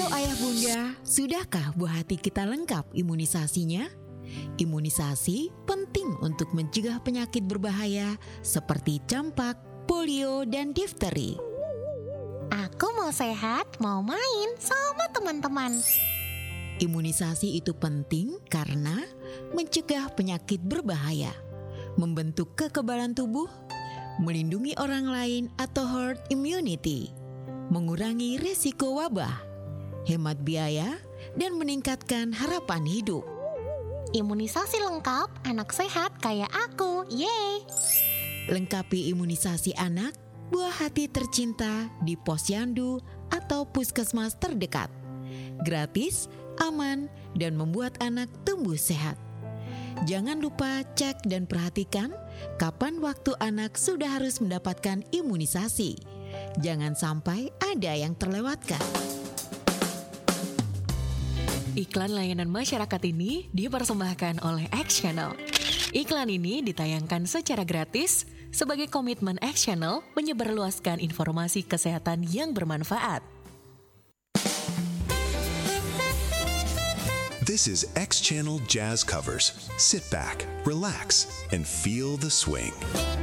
Halo ayah bunda, sudahkah buah hati kita lengkap imunisasinya? Imunisasi penting untuk mencegah penyakit berbahaya seperti campak, polio, dan difteri. Aku mau sehat, mau main sama teman-teman. Imunisasi itu penting karena mencegah penyakit berbahaya, membentuk kekebalan tubuh, melindungi orang lain atau herd immunity, mengurangi risiko wabah, hemat biaya, dan meningkatkan harapan hidup. Imunisasi lengkap, anak sehat kayak aku, yeay! Lengkapi imunisasi anak, buah hati tercinta di posyandu atau puskesmas terdekat. Gratis, aman, dan membuat anak tumbuh sehat. Jangan lupa cek dan perhatikan kapan waktu anak sudah harus mendapatkan imunisasi. Jangan sampai ada yang terlewatkan. Iklan layanan masyarakat ini dipersembahkan oleh X Channel. Iklan ini ditayangkan secara gratis sebagai komitmen X Channel menyebarluaskan informasi kesehatan yang bermanfaat. This is X Channel Jazz Covers. Sit back, relax, and feel the swing.